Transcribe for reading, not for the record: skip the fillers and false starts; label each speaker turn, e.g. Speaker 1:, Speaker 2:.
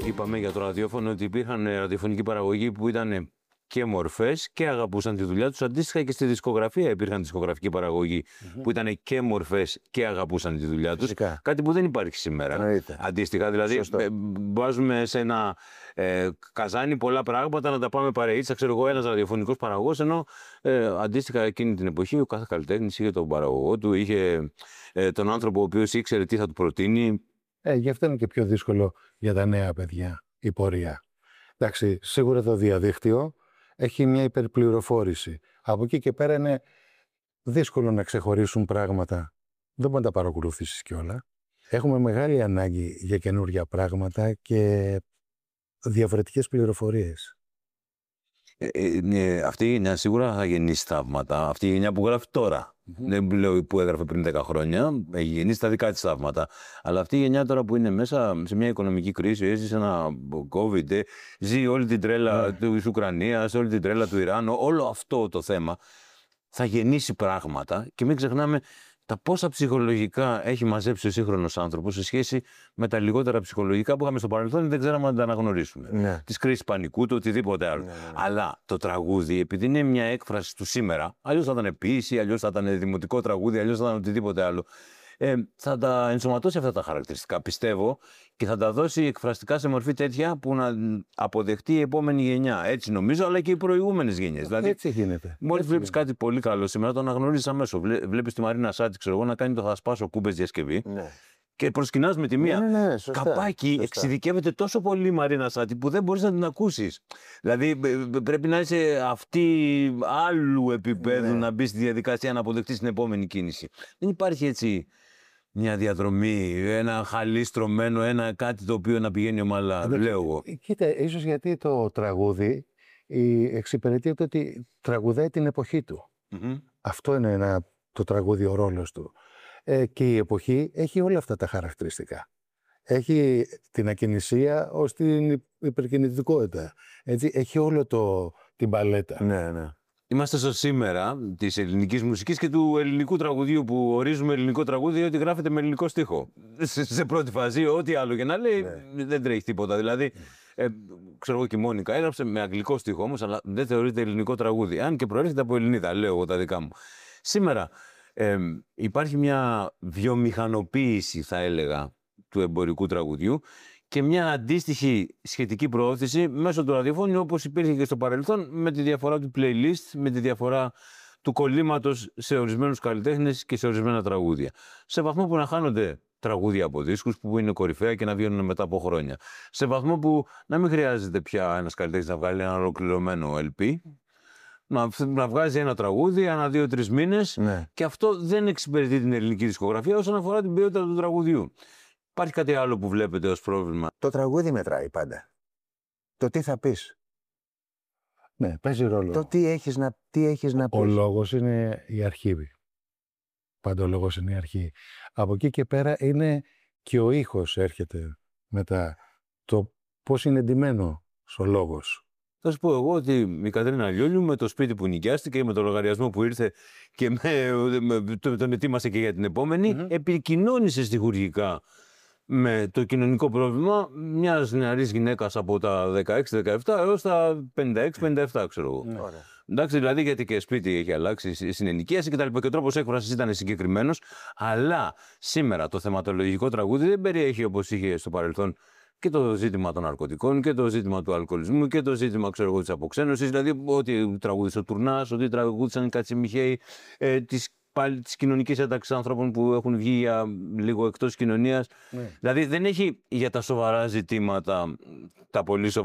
Speaker 1: Είπαμε για το ραδιόφωνο ότι υπήρχαν ραδιοφωνικοί παραγωγοί που ήταν και μορφές και αγαπούσαν τη δουλειά τους. Αντίστοιχα και στη δισκογραφία υπήρχαν δισκογραφικοί παραγωγοί που ήταν και μορφές και αγαπούσαν τη δουλειά τους. Κάτι που δεν υπάρχει σήμερα.
Speaker 2: Εννοείται.
Speaker 1: Αντίστοιχα, δηλαδή βάζουμε σε ένα καζάνι πολλά πράγματα να τα πάμε παρεΐτσα. Ξέρω εγώ, ένας ραδιοφωνικός παραγωγός, ενώ αντίστοιχα εκείνη την εποχή ο κάθε καλλιτέχνης είχε τον παραγωγό του, είχε τον άνθρωπο ο οποίος ήξερε τι θα του προτείνει.
Speaker 2: Γι' αυτό είναι και πιο δύσκολο για τα νέα παιδιά η πορεία. Εντάξει, σίγουρα το διαδίκτυο έχει μια υπερπληροφόρηση. Από εκεί και πέρα είναι δύσκολο να ξεχωρίσουν πράγματα. Δεν μπορεί να τα παρακολουθήσεις κιόλα. Έχουμε μεγάλη ανάγκη για καινούργια πράγματα και διαφορετικές πληροφορίες.
Speaker 1: Αυτή η γενιά σίγουρα θα γεννήσει θαύματα. Αυτή η γενιά που γράφει τώρα. Δεν λέω που έγραφε πριν 10 χρόνια, έχει γεννήσει τα δικά της θαύματα. Αλλά αυτή η γενιά τώρα που είναι μέσα σε μια οικονομική κρίση, έζησε ένα COVID, ζει όλη την τρέλα της Ουκρανίας, όλη την τρέλα του Ιράν, όλο αυτό το θέμα θα γεννήσει πράγματα και μην ξεχνάμε τα πόσα ψυχολογικά έχει μαζέψει ο σύγχρονος άνθρωπος σε σχέση με τα λιγότερα ψυχολογικά που είχαμε στο παρελθόν, δεν ξέραμε να τα αναγνωρίσουμε. Της κρίσης πανικού, το οτιδήποτε άλλο. Αλλά το τραγούδι, επειδή είναι μια έκφραση του σήμερα, αλλιώς θα ήταν ποίηση, αλλιώς θα ήταν δημοτικό τραγούδι, αλλιώς θα ήταν οτιδήποτε άλλο. Θα τα ενσωματώσει αυτά τα χαρακτηριστικά, πιστεύω, και θα τα δώσει εκφραστικά σε μορφή τέτοια που να αποδεχτεί η επόμενη γενιά. Έτσι νομίζω, αλλά και οι προηγούμενες γενιές. Δηλαδή,
Speaker 2: έτσι γίνεται.
Speaker 1: Μόλις βλέπεις κάτι πολύ καλό σήμερα, το αναγνωρίζεις αμέσως. Βλέπεις τη Μαρίνα Σάτη, ξέρω εγώ, να κάνει το θα σπάσω κούμπες διασκευή. Και προσκυνάς με τη μία.
Speaker 2: Σωστά,
Speaker 1: καπάκι, εξειδικεύεται τόσο πολύ η Μαρίνα Σάτη που δεν μπορείς να την ακούσεις. Δηλαδή πρέπει να είσαι αυτή άλλου επίπεδου να μπει στη διαδικασία να αποδεχτείς την επόμενη κίνηση. Δεν υπάρχει έτσι μια διαδρομή, ένα χαλί στρωμένο, ένα κάτι το οποίο να πηγαίνει ομαλά, λέω εγώ.
Speaker 2: Κοίτα, ίσως γιατί το τραγούδι εξυπηρετεί ότι τραγουδάει την εποχή του. Αυτό είναι το τραγούδι, ο ρόλος του. Και η εποχή έχει όλα αυτά τα χαρακτηριστικά. Έχει την ακινησία ως την υπερκινητικότητα. Έτσι, έχει όλο την παλέτα.
Speaker 1: Ναι. Είμαστε στο σήμερα της ελληνικής μουσικής και του ελληνικού τραγουδιού, που ορίζουμε ελληνικό τραγούδι ότι γράφεται με ελληνικό στίχο. Σε πρώτη φάση, ό,τι άλλο και να λέει, δεν τρέχει τίποτα. Δηλαδή, ξέρω εγώ και η Μόνικα έγραψε με αγγλικό στίχο όμως, αλλά δεν θεωρείται ελληνικό τραγούδι. Αν και προέρχεται από Ελληνίδα, λέω εγώ τα δικά μου. Σήμερα υπάρχει μια βιομηχανοποίηση, θα έλεγα, του εμπορικού τραγουδιού και μια αντίστοιχη σχετική προώθηση μέσω του ραδιοφώνου, όπως υπήρχε και στο παρελθόν, με τη διαφορά του playlist, με τη διαφορά του κολλήματος σε ορισμένους καλλιτέχνες και σε ορισμένα τραγούδια. Σε βαθμό που να χάνονται τραγούδια από δίσκους που είναι κορυφαία και να βγαίνουν μετά από χρόνια. Σε βαθμό που να μην χρειάζεται πια ένας καλλιτέχνης να βγάλει ένα ολοκληρωμένο LP, να βγάζει ένα τραγούδι ανά 2-3 μήνες, και αυτό δεν εξυπηρετεί την ελληνική δισκογραφία όσον αφορά την ποιότητα του τραγουδιού. Υπάρχει κάτι άλλο που βλέπετε ως πρόβλημα?
Speaker 3: Το τραγούδι μετράει πάντα. Το τι θα πεις.
Speaker 2: Ναι, παίζει ρόλο.
Speaker 3: Το τι έχεις να πεις.
Speaker 2: Ο λόγος είναι η αρχή. Πάντα ο λόγος είναι η αρχή. Από εκεί και πέρα είναι και ο ήχος έρχεται μετά. Το πώς είναι εντυμένο ο λόγος.
Speaker 1: Θα σου πω εγώ ότι η Κατρίνα Λιόλιου, με το σπίτι που νοικιάστηκε, με το λογαριασμό που ήρθε και τον ετοίμασε και για την επόμενη, επικοινώνησε στιχουργικά με το κοινωνικό πρόβλημα μιας νεαρής γυναίκας από τα 16-17 έως τα 56-57, ξέρω εγώ. Εντάξει, δηλαδή, γιατί και σπίτι έχει αλλάξει, συνενοικίαση κτλ. Και ο τρόπος έκφρασης ήταν συγκεκριμένος. Αλλά σήμερα το θεματολογικό τραγούδι δεν περιέχει, όπως είχε στο παρελθόν, και το ζήτημα των ναρκωτικών και το ζήτημα του αλκοολισμού και το ζήτημα, ξέρω εγώ, της αποξένωσης. Δηλαδή, ότι τραγούδισε ο Τουρνάς, ότι τραγούδισαν οι Κατσιμιχαίοι, της κοινωνικής ένταξης ανθρώπων που έχουν βγει για λίγο εκτός κοινωνίας. Δηλαδή, δεν έχει για τα σοβαρά ζητήματα, τα πολύ σοβαρά.